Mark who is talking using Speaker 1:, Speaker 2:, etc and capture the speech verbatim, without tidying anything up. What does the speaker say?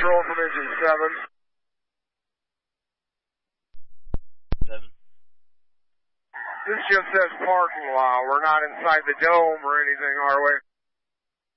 Speaker 1: control from engine seven.
Speaker 2: Seven.
Speaker 1: This just says parking lot. We're not inside the dome or anything, are we?